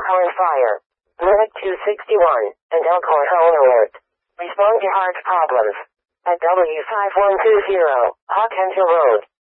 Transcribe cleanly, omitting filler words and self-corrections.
current fire. Limit 261 and Elkhorn Home Alert. Respond to heart problems at W5120 Hawkins Hill Road.